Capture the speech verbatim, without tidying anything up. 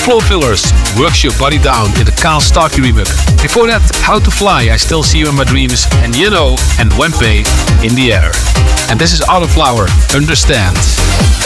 Floor Fillers, Works Your Body Down in the Carl Starkey remix. Before that, How to Fly, I Still See You in My Dreams, and You Know, and Wempe, In the Air. And this is Auto Flower, Understand.